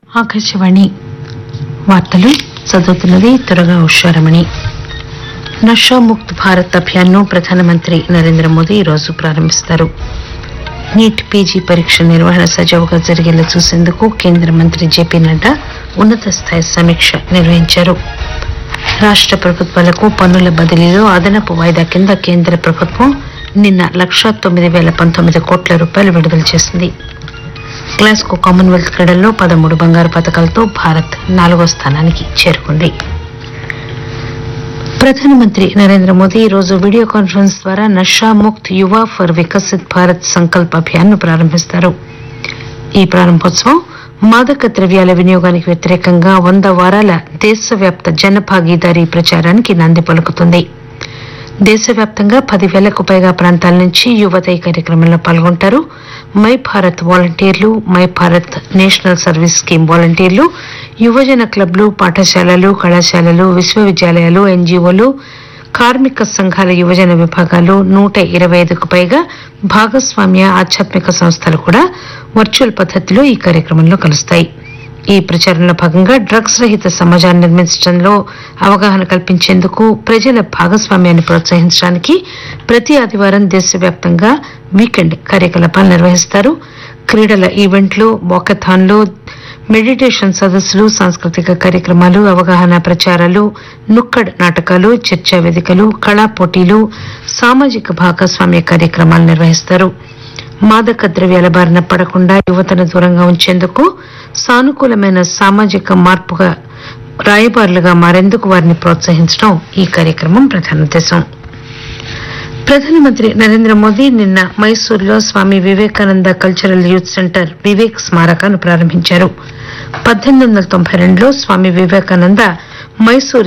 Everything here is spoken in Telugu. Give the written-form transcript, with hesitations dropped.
ఆకాశవాణి వార్తలు చదువుతున్నది త్వరగా ఉషారమణి. నషాముక్త్ భారత్ అభియాన్ను ప్రధానమంత్రి నరేంద్ర మోదీ ఈరోజు ప్రారంభిస్తారు. నీట్ పీజీ పరీక్ష నిర్వహణ సజావుగా జరిగేలా చూసేందుకు కేంద్ర మంత్రి జేపీ నడ్డా ఉన్నత స్థాయి సమీక్ష నిర్వహించారు. రాష్ట ప్రభుత్వాలకు పన్నుల బదిలీలో అదనపు వాయిదా కింద కేంద్ర ప్రభుత్వం నిన్న 1,09,019 కోట్ల రూపాయలు విడుదల చేసింది. గ్లాస్గో కామన్వెల్త్ క్రీడల్లో 13 బంగారు పతకాలతో భారత్ 4వ స్థానానికి చేరుకుంది. ప్రధానమంత్రి నరేంద్ర మోదీ ఈరోజు వీడియో కాన్ఫరెన్స్ ద్వారా నషాముక్త్ యువ ఫర్ వికసిత్ భారత్ సంకల్ప్ అభియాన్ ను ప్రారంభిస్తారు. ఈ ప్రారంభోత్సవం మాదక ద్రవ్యాల వినియోగానికి వ్యతిరేకంగా 100 వారాల దేశవ్యాప్త జనభాగీదారీ ప్రచారానికి నాంది పలుకుతుంది. దేశవ్యాప్తంగా 10,000కు పైగా ప్రాంతాల నుంచి యువత ఈ కార్యక్రమంలో పాల్గొంటారు. మై భారత్ వాలంటీర్లు, my Bharat national service scheme వాలంటీర్లు, యువజన క్లబ్లు, పాఠశాలలు, కళాశాలలు, విశ్వవిద్యాలయాలు, ఎన్జీఓలు, కార్మిక సంఘాల యువజన విభాగాలు, 125కు పైగా భాగస్వామ్య ఆధ్యాత్మిక సంస్థలు కూడా వర్చువల్ పద్దతిలో ఈ కార్యక్రమంలో కలుస్తాయి. ఈ ప్రచారంలో భాగంగా డ్రగ్స్ రహిత సమాజాన్ని నిర్మించడంలో అవగాహన కల్పించేందుకు ప్రజల భాగస్వామ్యాన్ని ప్రోత్సహించడానికి ప్రతి ఆదివారం దేశవ్యాప్తంగా వీకెండ్ కార్యకలాపాలు నిర్వహిస్తారు. క్రీడల ఈవెంట్లు, వాకథాన్లు, మెడిటేషన్ సదస్సులు, సాంస్కృతిక కార్యక్రమాలు, అవగాహన ప్రచారాలు, నుక్కడ్ నాటకాలు, చర్చా వేదికలు, కళా పోటీలు, సామాజిక భాగస్వామ్య కార్యక్రమాలు నిర్వహిస్తారు. మాదక ద్రవ్యాల బారిన పడకుండా యువతను దూరంగా ఉంచేందుకు సానుకూలమైన సామాజిక మార్పుగా రాయబారులుగా మారేందుకు వారిని ప్రోత్సహించడం ఈ కార్యక్రమం ప్రధాన ఉద్దేశం. ప్రధానమంత్రి నరేంద్ర మోదీ నిన్న మైసూరులో Swami Vivekananda cultural youth centre Vivek స్మారకాన్ని ప్రారంభించారు. 1892లో స్వామి వివేకానంద మైసూరు